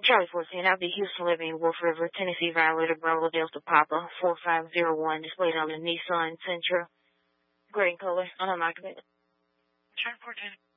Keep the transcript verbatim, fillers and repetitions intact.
Charlie fourteen, I'll be Houston living Wolf River, Tennessee Violator, Bravo Delta Papa, four five zero one, displayed on the Nissan Sentra. Gray in color, unmarked. Charlie fourteen.